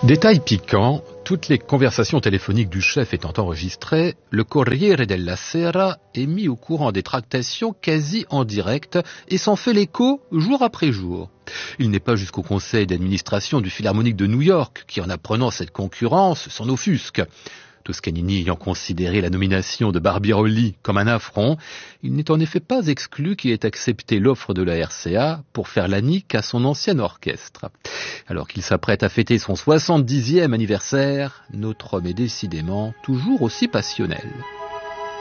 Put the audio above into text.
Détail piquant, toutes les conversations téléphoniques du chef étant enregistrées, le Corriere della Sera est mis au courant des tractations quasi en direct et s'en fait l'écho jour après jour. Il n'est pas jusqu'au conseil d'administration du Philharmonique de New York qui, en apprenant cette concurrence, s'en offusque. Toscanini ayant considéré la nomination de Barbirolli comme un affront, il n'est en effet pas exclu qu'il ait accepté l'offre de la RCA pour faire la nique à son ancien orchestre. Alors qu'il s'apprête à fêter son 70e anniversaire, notre homme est décidément toujours aussi passionnel.